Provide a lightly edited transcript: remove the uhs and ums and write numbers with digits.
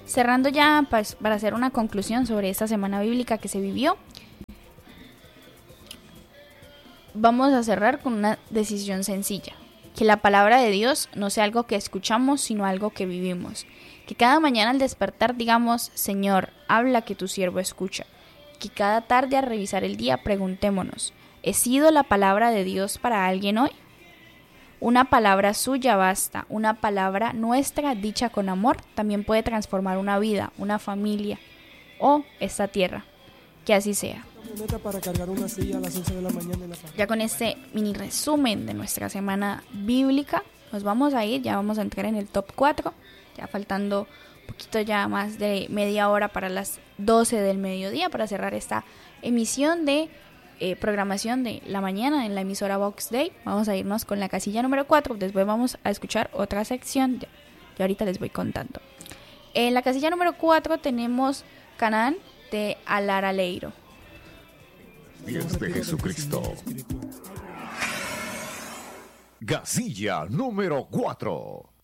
Cerrando ya para hacer una conclusión sobre esta semana bíblica que se vivió, vamos a cerrar con una decisión sencilla. Que la palabra de Dios no sea algo que escuchamos, sino algo que vivimos. Que cada mañana al despertar digamos, Señor, habla que tu siervo escucha. Que cada tarde al revisar el día preguntémonos, ¿he sido la palabra de Dios para alguien hoy? Una palabra suya basta, una palabra nuestra dicha con amor también puede transformar una vida, una familia o esta tierra. Que así sea. Ya con este mini resumen de nuestra semana bíblica nos vamos a ir, ya vamos a entrar en el top 4, ya faltando un poquito ya más de media hora para las 12 del mediodía para cerrar esta emisión de programación de la mañana en la emisora Vox Day. Vamos a irnos con la casilla número 4, después vamos a escuchar otra sección, ya ahorita les voy contando. En la casilla número 4 tenemos Canaán de Alara Leiro. Dios de Jesucristo. Casilla número 4.